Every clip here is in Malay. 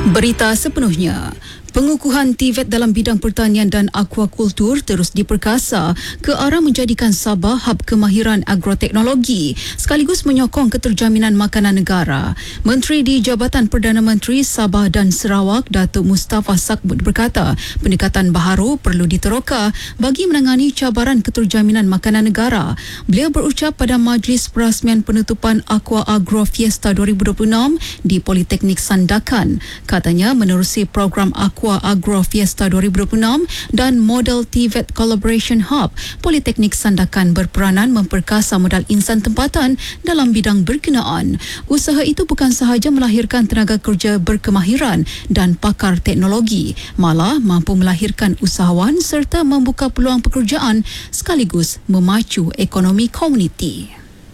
Berita sepenuhnya. Pengukuhan TVET dalam bidang pertanian dan akuakultur terus diperkasa ke arah menjadikan Sabah hub kemahiran agroteknologi sekaligus menyokong keterjaminan makanan negara. Menteri di Jabatan Perdana Menteri Sabah dan Sarawak, Datuk Mustafa Sakmut berkata, pendekatan baharu perlu diteroka bagi menangani cabaran keterjaminan makanan negara. Beliau berucap pada Majlis Perasmian Penutupan Aqua Agro Fiesta 2026 di Politeknik Sandakan. Katanya menerusi program Aqua Agro Fiesta 2026 dan model TVET Collaboration Hub, Politeknik Sandakan berperanan memperkasa modal insan tempatan dalam bidang berkenaan. Usaha itu bukan sahaja melahirkan tenaga kerja berkemahiran dan pakar teknologi, malah mampu melahirkan usahawan serta membuka peluang pekerjaan sekaligus memacu ekonomi komuniti.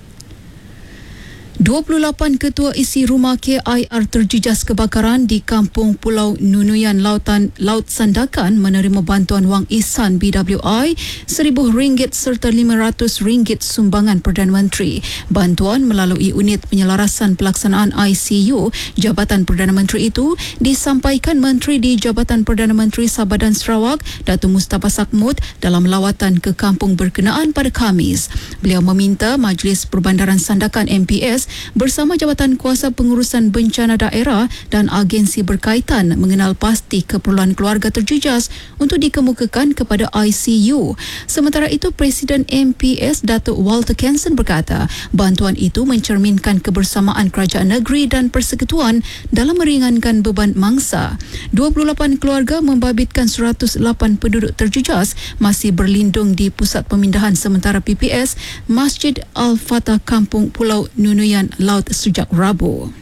28 ketua isi rumah KIR terjejas kebakaran di Kampung Pulau Nunuyan Laut Sandakan menerima bantuan wang ihsan BWI RM1,000 serta RM500 sumbangan Perdana Menteri. Bantuan melalui unit penyelarasan pelaksanaan ICU Jabatan Perdana Menteri itu disampaikan Menteri di Jabatan Perdana Menteri Sabah dan Sarawak, Datuk Mustafa Sakmut dalam lawatan ke kampung berkenaan pada Khamis. Beliau meminta Majlis Perbandaran Sandakan MPS bersama Jabatan Kuasa Pengurusan Bencana Daerah dan agensi berkaitan mengenal pasti keperluan keluarga terjejas untuk dikemukakan kepada ICU. Sementara itu, Presiden MPS Datuk Walter Kenson berkata, bantuan itu mencerminkan kebersamaan kerajaan negeri dan persekutuan dalam meringankan beban mangsa. 28 keluarga membabitkan 108 penduduk terjejas masih berlindung di Pusat Pemindahan Sementara PPS Masjid Al-Fatah Kampung Pulau Nunuyan Laut sejak Rabu.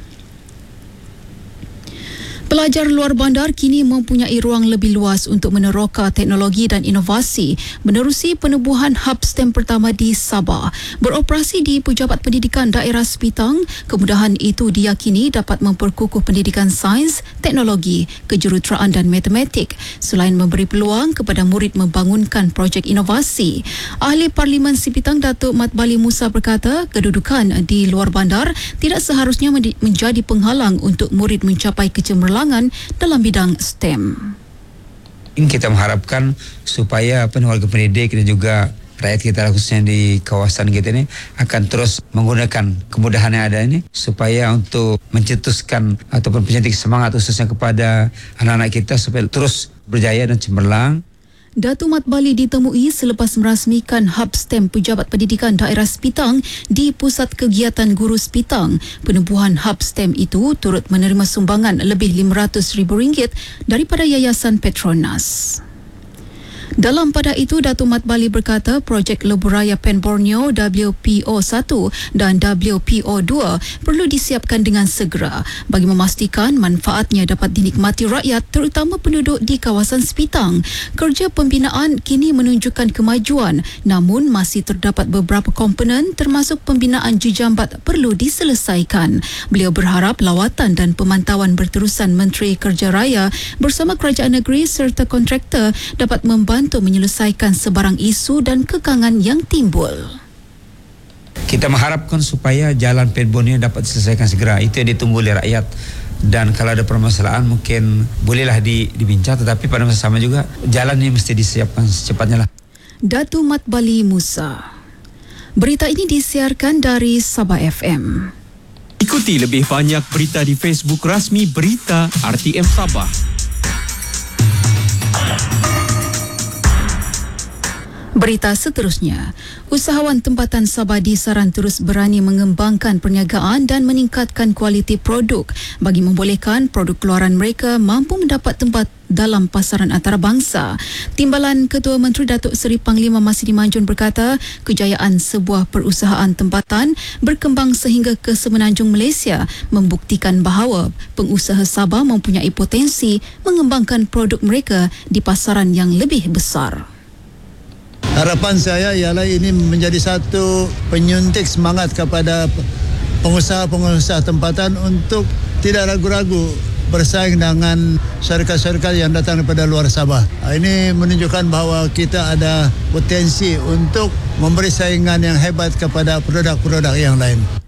Pelajar luar bandar kini mempunyai ruang lebih luas untuk meneroka teknologi dan inovasi menerusi penubuhan hub STEM pertama di Sabah. Beroperasi di Pejabat Pendidikan Daerah Sepitang, kemudahan itu diyakini dapat memperkukuh pendidikan sains, teknologi, kejuruteraan dan matematik selain memberi peluang kepada murid membangunkan projek inovasi. Ahli Parlimen Sepitang Datuk Mat Bali Musa berkata, kedudukan di luar bandar tidak seharusnya menjadi penghalang untuk murid mencapai kecemerlangan dalam bidang STEM. Kita mengharapkan supaya warga pendidik dan juga rakyat kita khususnya di kawasan kita ini akan terus menggunakan kemudahan yang ada ini supaya untuk mencetuskan ataupun mencetak semangat khususnya kepada anak-anak kita supaya terus berjaya dan cemerlang. Datuk Mat Bali ditemui selepas merasmikan hub STEM Pejabat Pendidikan Daerah Sepitang di Pusat Kegiatan Guru Sepitang. Penubuhan hub STEM itu turut menerima sumbangan lebih RM500,000 daripada Yayasan Petronas. Dalam pada itu, Datuk Mat Bali berkata projek Lebuh Pen Borneo WPO1 dan WPO2 perlu disiapkan dengan segera bagi memastikan manfaatnya dapat dinikmati rakyat terutama penduduk di kawasan Sepitang. Kerja pembinaan kini menunjukkan kemajuan namun masih terdapat beberapa komponen termasuk pembinaan jejambat perlu diselesaikan. Beliau berharap lawatan dan pemantauan berterusan Menteri Kerja Raya bersama kerajaan negeri serta kontraktor dapat membantu menyelesaikan sebarang isu dan kekangan yang timbul. Kita mengharapkan supaya jalan Pen Borneo dapat diselesaikan segera. Itu yang ditunggu oleh rakyat. Dan kalau ada permasalahan mungkin bolehlah dibincang, tetapi pada masa sama juga jalan ini mesti disiapkan secepatnya lah. Datuk Mat Bali Musa. Berita ini disiarkan dari Sabah FM. Ikuti lebih banyak berita di Facebook rasmi Berita RTM Sabah. Berita seterusnya, usahawan tempatan Sabah disaran terus berani mengembangkan perniagaan dan meningkatkan kualiti produk bagi membolehkan produk keluaran mereka mampu mendapat tempat dalam pasaran antarabangsa. Timbalan Ketua Menteri Datuk Seri Panglima Masidi Manjun berkata, kejayaan sebuah perusahaan tempatan berkembang sehingga ke semenanjung Malaysia membuktikan bahawa pengusaha Sabah mempunyai potensi mengembangkan produk mereka di pasaran yang lebih besar. Harapan saya ialah ini menjadi satu penyuntik semangat kepada pengusaha-pengusaha tempatan untuk tidak ragu-ragu bersaing dengan syarikat-syarikat yang datang daripada luar Sabah. Ini menunjukkan bahawa kita ada potensi untuk memberi saingan yang hebat kepada produk-produk yang lain.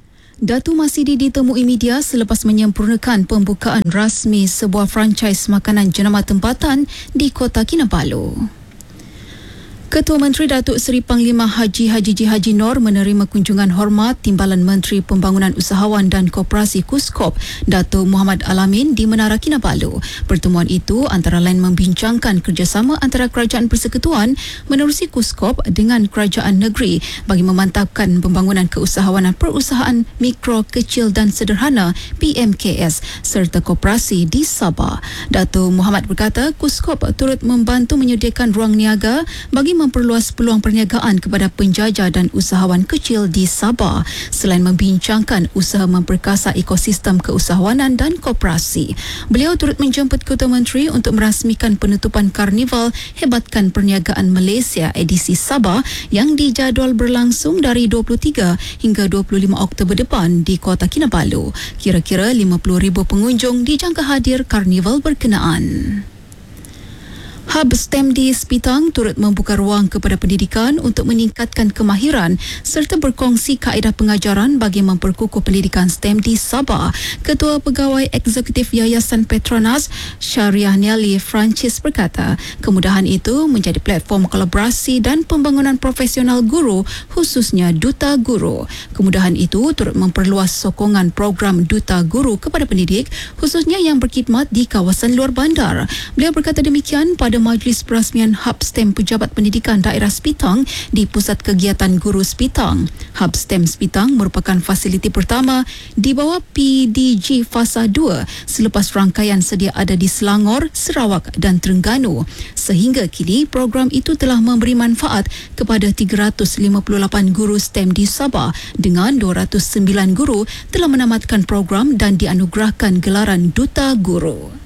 Datu Masidi ditemui media selepas menyempurnakan pembukaan rasmi sebuah franchise makanan jenama tempatan di Kota Kinabalu. Ketua Menteri Datuk Seri Panglima Haji J. Noor menerima kunjungan hormat Timbalan Menteri Pembangunan Usahawan dan Koperasi KUSKOP, Datuk Muhammad Alamin di Menara Kinabalu. Pertemuan itu antara lain membincangkan kerjasama antara Kerajaan Persekutuan menerusi KUSKOP dengan Kerajaan Negeri bagi memantapkan pembangunan keusahawanan perusahaan mikro, kecil dan sederhana PMKS serta koperasi di Sabah. Datuk Muhammad berkata KUSKOP turut membantu menyediakan ruang niaga bagi memperluas peluang perniagaan kepada penjajah dan usahawan kecil di Sabah selain membincangkan usaha memperkasa ekosistem keusahawanan dan koperasi. Beliau turut menjemput Ketua Menteri untuk merasmikan penutupan Karnival Hebatkan Perniagaan Malaysia edisi Sabah yang dijadual berlangsung dari 23 hingga 25 Oktober depan di Kota Kinabalu. Kira-kira 50,000 pengunjung dijangka hadir karnival berkenaan. Hub STEM di Sepitang turut membuka ruang kepada pendidikan untuk meningkatkan kemahiran serta berkongsi kaedah pengajaran bagi memperkukuh pendidikan STEM di Sabah. Ketua Pegawai Eksekutif Yayasan Petronas, Syariah Nelly Francis berkata, kemudahan itu menjadi platform kolaborasi dan pembangunan profesional guru khususnya duta guru. Kemudahan itu turut memperluas sokongan program duta guru kepada pendidik khususnya yang berkhidmat di kawasan luar bandar. Beliau berkata demikian pada Majlis Perasmian Hub STEM Pejabat Pendidikan Daerah Sepitang di Pusat Kegiatan Guru Sepitang. Hub STEM Sepitang merupakan fasiliti pertama di bawah PDG Fasa 2 selepas rangkaian sedia ada di Selangor, Sarawak dan Terengganu. Sehingga kini program itu telah memberi manfaat kepada 358 guru STEM di Sabah dengan 209 guru telah menamatkan program dan dianugerahkan gelaran Duta Guru.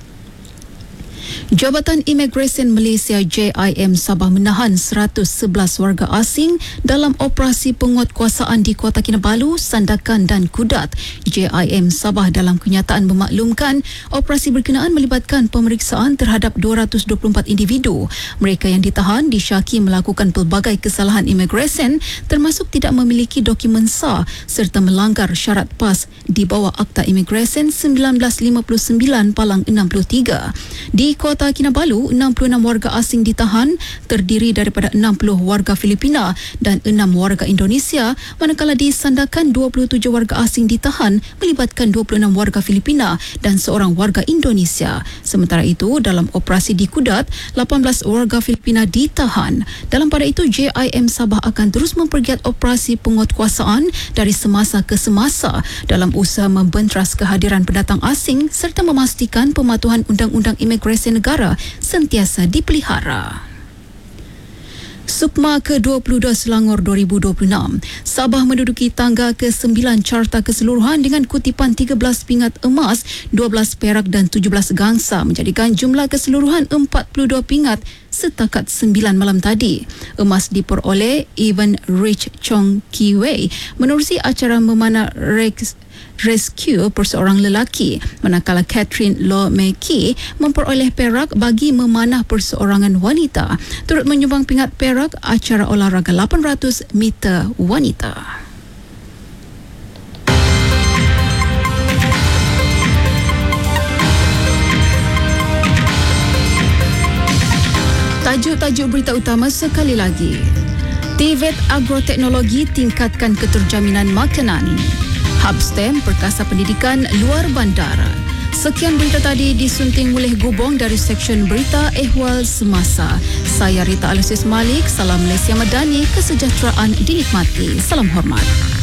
Jabatan Imigresen Malaysia JIM Sabah menahan 111 warga asing dalam operasi penguatkuasaan di Kota Kinabalu, Sandakan dan Kudat. JIM Sabah dalam kenyataan memaklumkan operasi berkenaan melibatkan pemeriksaan terhadap 224 individu. Mereka yang ditahan disyaki melakukan pelbagai kesalahan imigresen termasuk tidak memiliki dokumen sah serta melanggar syarat PAS di bawah Akta Imigresen 1959 Palang 63. Di Kota Kinabalu, 66 warga asing ditahan terdiri daripada 60 warga Filipina dan 6 warga Indonesia, manakala di Sandakan 27 warga asing ditahan melibatkan 26 warga Filipina dan seorang warga Indonesia. Sementara itu, dalam operasi di Kudat, 18 warga Filipina ditahan. Dalam pada itu, JIM Sabah akan terus mempergiat operasi penguatkuasaan dari semasa ke semasa dalam usaha membentras kehadiran pendatang asing serta memastikan pematuhan undang-undang imigresen negara sentiasa dipelihara. Sukma ke-22 Selangor 2026. Sabah menduduki tangga ke-9 carta keseluruhan dengan kutipan 13 pingat emas, 12 perak dan 17 gangsa, menjadikan jumlah keseluruhan 42 pingat setakat 9 malam tadi. Emas diperoleh Evan Rich Chong Kiwei menerusi acara memanah rescue perseorang lelaki, manakala Catherine Lo Meki memperoleh perak bagi memanah perseorangan wanita. Turut menyumbang pingat perak acara olahraga 800 meter wanita. Tajuk-tajuk berita utama sekali lagi. TVET Agroteknologi tingkatkan keterjaminan makanan. Hub STEM perkasa pendidikan luar bandar. Sekian berita tadi disunting oleh Gubong dari Seksyen Berita Ehwal Semasa. Saya Rita Alexis Malik, salam Malaysia Madani, kesejahteraan dinikmati. Salam hormat.